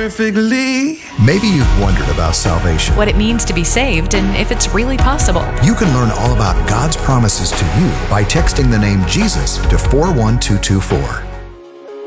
perfectly. Maybe you've wondered about salvation. What it means to be saved and if it's really possible. You can learn all about God's promises to you by texting the name Jesus to 41224.